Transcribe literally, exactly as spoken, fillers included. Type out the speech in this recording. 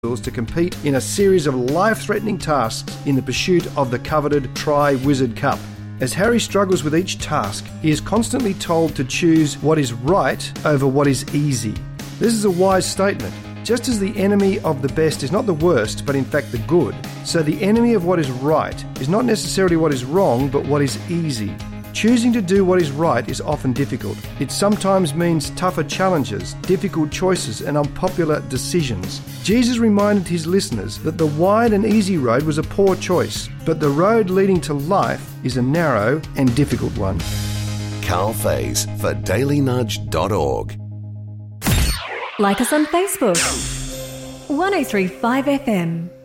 to compete in a series of life-threatening tasks in the pursuit of the coveted Tri-Wizard Cup. As Harry struggles with each task, he is constantly told to choose what is right over what is easy. This is a wise statement. Just as the enemy of the best is not the worst, but in fact the good, so the enemy of what is right is not necessarily what is wrong, but what is easy. Choosing to do what is right is often difficult. It sometimes means tougher challenges, difficult choices, and unpopular decisions. Jesus reminded his listeners that the wide and easy road was a poor choice, but the road leading to life is a narrow and difficult one. Carl Faze for daily nudge dot org. Like us on Facebook. one oh three point five F M.